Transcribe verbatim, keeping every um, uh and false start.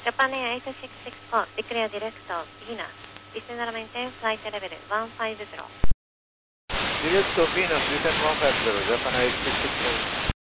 Japan Air eight six six four, declare director, Venus. Descend and maintain flight level one five zero. Director Venus, descend one five zero, Japan Air eight six six four.